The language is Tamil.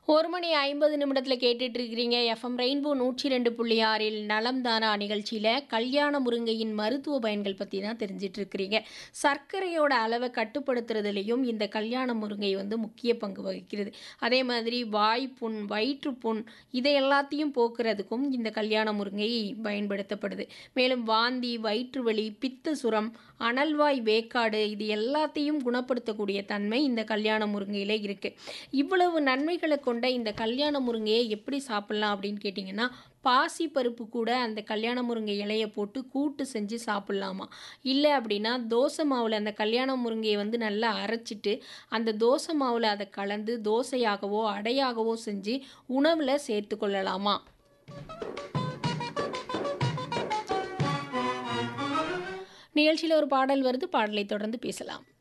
1 மணி 50 நிமிடத்துல கேட்டுட்டு இருக்கிறீங்க. எஃப்எம் ரெயின்போ 102.6 நலம் தானா நிகழ்ச்சியில கல்யாண முருங்கையின் மருத்துவ பயன்கள் பத்தி தான் தெரிஞ்சிட்டு இருக்கிறீங்க. சர்க்கரையோட அளவை கட்டுப்படுத்துறதுலயும் இந்த கல்யாண முருங்கை வந்து முக்கிய பங்கு வகிக்கிறது. அதே மாதிரி வாய்ப்புண், வயிற்றுப்புண் இதை எல்லாத்தையும் போக்குறதுக்கும் இந்த கல்யாண முருங்கை பயன்படுத்தப்படுது. மேலும் வாந்தி, வயிற்று வலி, பித்த சுரம், அனல்வாய் வேக்காடு இது எல்லாத்தையும் குணப்படுத்தக்கூடிய தன்மை இந்த கல்யாண முருங்கையில இருக்கு. இவ்வளவு நன்மைகளை கொண்ட இந்த கல்யாண முருங்கையை எப்படி சாப்பிடலாம் அப்படின்னு கேட்டிங்கன்னா, பாசி பருப்பு கூட அந்த கல்யாண முருங்கை இலைய போட்டு கூட்டு செஞ்சு சாப்பிடலாமா. இல்லை அப்படின்னா தோசை மாவில் அந்த கல்யாண முருங்கையை வந்து நல்லா அரைச்சிட்டு அந்த தோசை மாவில் அதை கலந்து தோசையாகவோ அடையாகவோ செஞ்சு உணவில் சேர்த்து கொள்ளலாமா. நிகழ்ச்சியில் ஒரு பாடல் வருது, பாடலை தொடர்ந்து பேசலாம்.